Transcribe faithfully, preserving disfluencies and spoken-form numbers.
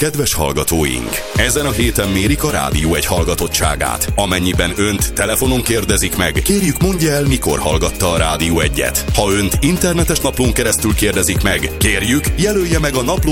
Kedves hallgatóink! Ezen a héten mérik a Rádió egy hallgatottságát. Amennyiben önt telefonon kérdezik meg, kérjük mondja el, mikor hallgatta a Rádió egyet. Ha önt internetes naplón keresztül kérdezik meg, kérjük jelölje meg a napló